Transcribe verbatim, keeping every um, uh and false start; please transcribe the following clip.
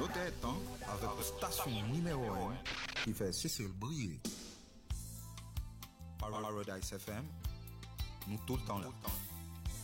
nos têtes, hein, avec la station numéro un qui fait Cécile briller. Paradise F M, nous tout le temps là.